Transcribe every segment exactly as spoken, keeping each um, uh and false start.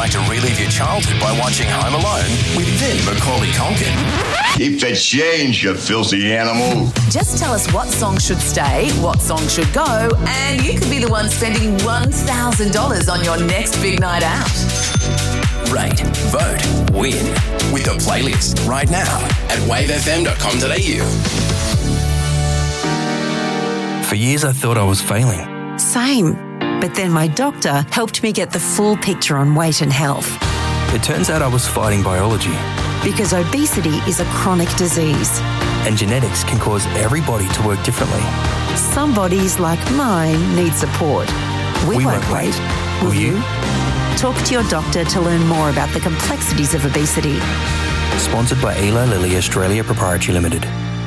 like to relive your childhood by watching Home Alone with then Macaulay Culkin? Keep the change, you filthy animal. Just tell us what song should stay, what song should go, and you could be the one spending one thousand dollars on your next big night out. Rate, vote, win with the playlist right now at wave f m dot com dot a u. For years I thought I was failing. Same. But then my doctor helped me get the full picture on weight and health. It turns out I was fighting biology. Because obesity is a chronic disease. And genetics can cause every body to work differently. Some bodies, like mine, need support. We, We won't won't wait. wait. Will Will you? you? Talk to your doctor to learn more about the complexities of obesity. Sponsored by Eli Lilly Australia Proprietary Limited.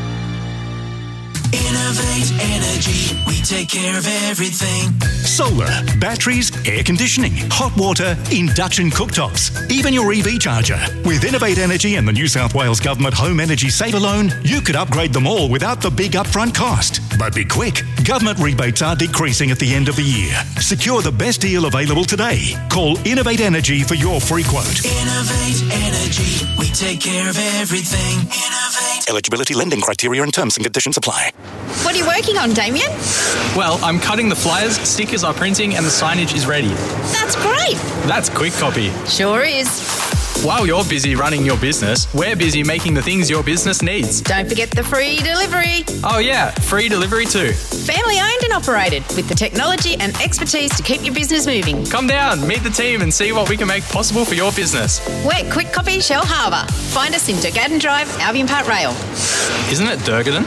Innovate Energy. We take care of everything. Solar, batteries, air conditioning, hot water, induction cooktops, even your E V charger. With Innovate Energy and the New South Wales Government Home Energy Saver Loan, you could upgrade them all without the big upfront cost. But be quick, government rebates are decreasing at the end of the year. Secure the best deal available today. Call Innovate Energy for your free quote. Innovate Energy. We take care of everything. Innovate. Eligibility, lending criteria and terms and conditions apply. What are you working on, Damien? Well, I'm cutting the flyers, stickers are printing, and the signage is ready. That's great. That's quick copy. Sure is. While you're busy running your business, we're busy making the things your business needs. Don't forget the free delivery. Oh yeah, free delivery too. Family owned and operated with the technology and expertise to keep your business moving. Come down, meet the team and see what we can make possible for your business. We're Quick Copy Shell Harbour. Find us in Durgadden Drive, Albion Park Rail. Isn't it Durgadden?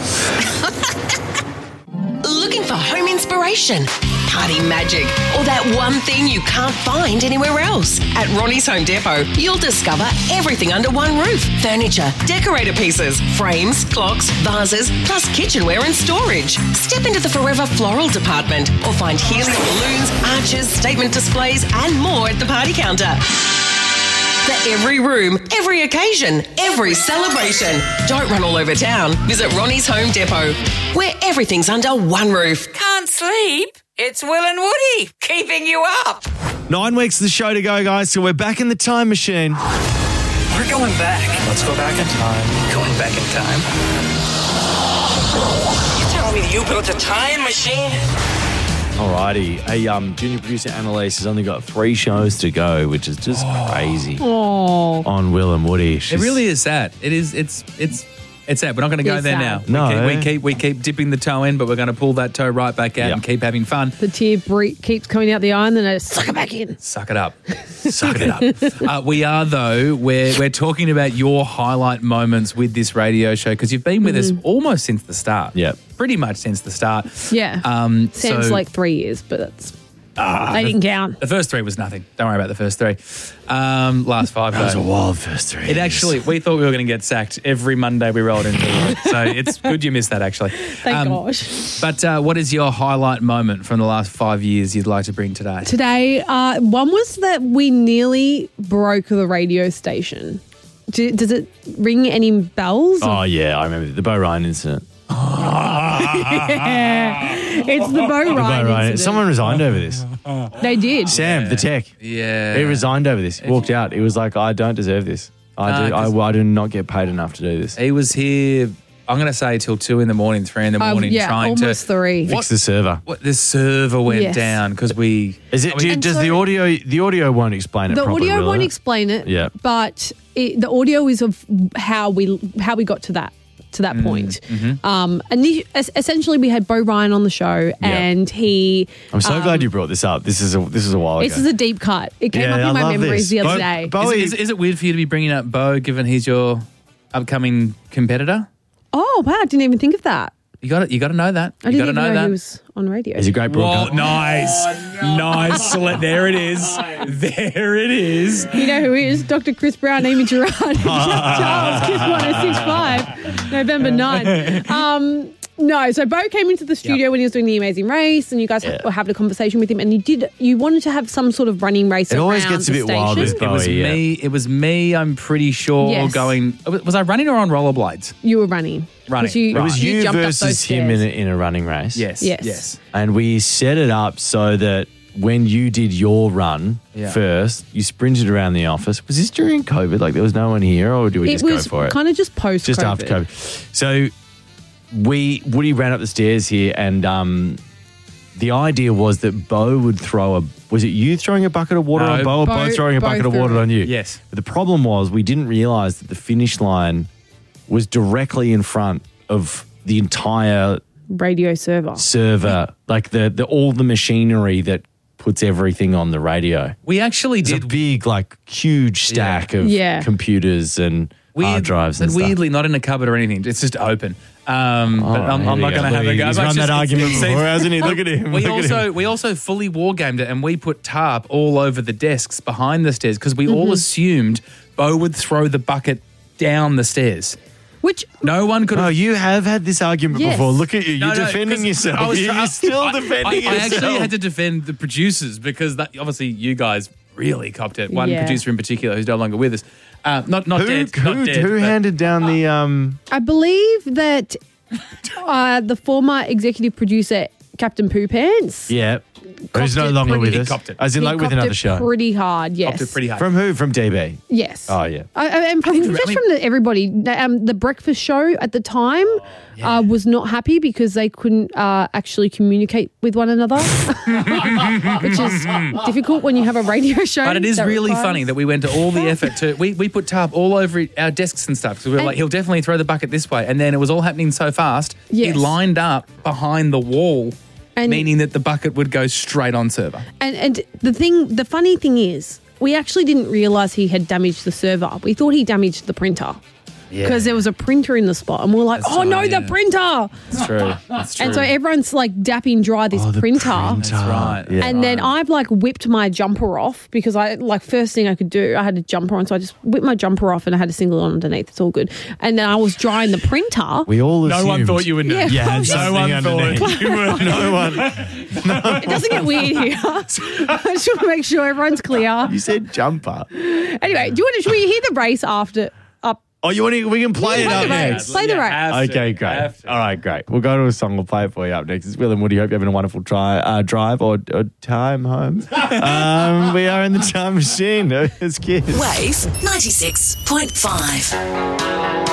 Looking for home inspiration, party magic, or that one thing you can't find anywhere else? At Ronnie's Home Depot, you'll discover everything under one roof. Furniture, decorator pieces, frames, clocks, vases, plus kitchenware and storage. Step into the Forever Floral department or find helium balloons, arches, statement displays and more at the party counter. For every room, every occasion, every celebration. Don't run all over town. Visit Ronnie's Home Depot, where everything's under one roof. Can't sleep? It's Will and Woody keeping you up. Nine weeks of the show to go, guys, so we're back in the time machine. We're going back. Let's go back in time. Going back in time? You telling me you built a time machine? Alrighty. Hey, um, junior producer Annalise has only got three shows to go, which is just crazy. Oh. On Will and Woody. She's, It really is sad. It is. It's. It's. It's sad. We're not going to go It's there sad. now. No. We keep, we keep we keep dipping the toe in, but we're going to pull that toe right back out Yep. and keep having fun. The tear bre- keeps coming out the eye and then I just suck it back in. Suck it up. Suck it up. Uh, we are, though, we're, we're talking about your highlight moments with this radio show because you've been with us almost since the start. Yep. Pretty much since the start. Yeah. Um, Sounds so- like three years, but that's... I didn't count. The first three was nothing. Don't worry about the first three. Um, last five, That was though. a wild first three. It actually, we thought we were going to get sacked every Monday we rolled into it. So it's good you missed that, actually. Thank Um, gosh. But uh, what is your highlight moment from the last five years you'd like to bring today? Today, uh, one was that we nearly broke the radio station. Do, does it ring any bells? Oh, yeah, I remember the Bo Ryan incident. Yeah. It's the Bo The Bo Ryan Ryan. incident. Someone resigned over this. They did. Sam, the tech. Yeah. He resigned over this. Walked out. He was like, I don't deserve this. I No, do. 'cause- I, I do not get paid enough to do this. He was here, I'm going to say, till two in the morning, three in the Um, morning, yeah, trying almost to three. Fix the server. What the server went Yes. down because we. Is it? Do you, And does so- the audio? The audio won't explain it. The properly, audio will won't it? explain it, Yeah. but it, the audio is of how we how we got to that to that point. Mm-hmm. Um, and the, es- essentially, we had Bo Ryan on the show, and he. I'm so um, glad you brought this up. This is a this is a while This ago. is a deep cut. It came Yeah, up in I my love memories this. the other Bo- day. Bo- Is, is, is it weird for you to be bringing up Bo, given he's your upcoming competitor? Oh wow! I didn't even think of that. You got to, you got to know that. I You got didn't to even know know, that. he was on radio. He's a great broadcaster. Whoa, nice. Nice. Select- There it is. There it is. You know who he is? Doctor Chris Brown, Amy Gerard, Charles, Kiss one oh six five, November ninth. Um, no, so Bo came into the studio Yep. when he was doing The Amazing Race, and you guys Yeah. were having a conversation with him, and you did. You wanted to have some sort of running race. It always around gets a the bit wild station. with It was Bowie, yeah. me. It was me. I'm pretty sure Yes. going. Was I running or on rollerblades? You were running. Running. 'Cause You, It was you, jumped up those versus him in stairs. a, in a running race. Yes. Yes. Yes. And we set it up so that when you did your run Yeah. first, you sprinted around the office. Was this during COVID? Like there was no one here, or did we It just was go for it? kind of just post Just after COVID. So we Woody ran up the stairs here, and um, the idea was that Bo would throw a. Was it you throwing a bucket of water No, on Bo, or Bo, Bo- throwing a Bo bucket of threw water it. on you? Yes. But the problem was we didn't realise that the finish line was directly in front of the entire Radio server. server, like the, the all the machinery that puts everything on the radio. We actually It's did a big, like, huge stack of Yeah. computers and hard drives and but stuff. weirdly not in a cupboard or anything. It's just open. Um, but I'm, here I'm we not go. going to have a He's go. run It's that just- it's- argument it's- before, hasn't he? Look at him. We Look at also him. we also fully war gamed it, and we put tarp all over the desks behind the stairs because we all assumed Bo would throw the bucket down the stairs. Which No one could. Oh, have you have had this argument Yes. before. Look at you. No, You're no, defending 'cause yourself. I was You're try- still I- defending I, yourself. I actually had to defend the producers because that, obviously you guys really copped it. One Yeah. producer in particular who's no longer with us. Uh, not not who dead. who, not dead, who but- handed down the... um? I believe that uh, the former executive producer, Captain Poo Pants, Yeah. Who's no it longer pretty- with he us? copped it. As in he like with copped another it show. pretty hard, yes. Copped it pretty hard. From who? From D B? Yes. Oh, yeah. I, I, and from, just I mean- from the, everybody, um, the breakfast show at the time uh, was not happy because they couldn't uh, actually communicate with one another, which is difficult when you have a radio show. But it is that really requires- funny that we went to all the effort to we, we put tarp all over our desks and stuff because we were And- like he'll definitely throw the bucket this way, and then it was all happening so fast. Yes. He lined up behind the wall, And- meaning that the bucket would go straight on server. And and the thing, the funny thing is, we actually didn't realise he had damaged the server. We thought he damaged the printer. Because there was a printer in the spot, and we we're like, That's "Oh no, right, the yeah. printer!" That's true. That's true. And so everyone's like dapping dry this Oh, the printer. printer. That's right. Yeah. And then I've like whipped my jumper off because I like first thing I could do, I had a jumper on, so I just whipped my jumper off and I had a single on underneath. It's all good. And then I was drying the printer. We all assumed. no one thought you would know. Yeah, You had I was just- something one underneath. thought You were no one. It doesn't get weird here. I just want to make sure everyone's clear. You said jumper. Anyway, do you want to? Should we hear the race after? Up. Oh, you want to? We can play Yeah, it play up the race. next. Play the race. have to. Okay, great. Have to. All right, great. We'll go to a song. We'll play it for you up next. It's Will and Woody. Hope you're having a wonderful try, uh, drive or, or time home. um, we are in the time machine. It's kids. Wave ninety-six point five.